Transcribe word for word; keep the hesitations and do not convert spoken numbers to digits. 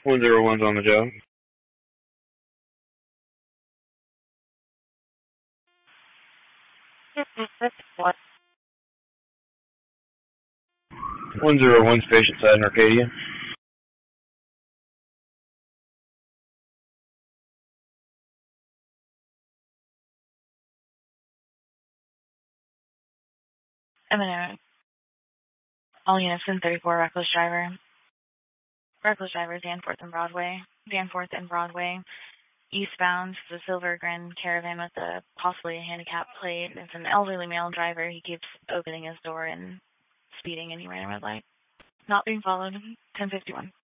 one zero one's on the job. What? one zero one's patient side in Arcadia. I'm gonna all units in thirty-four reckless driver. Reckless driver, Danforth and Broadway. Danforth and Broadway. Eastbound, the Silver Grand Caravan with a possibly a handicap plate. It's an elderly male driver. He keeps opening his door and speeding, and he ran a red light. Not being followed. ten fifty-one.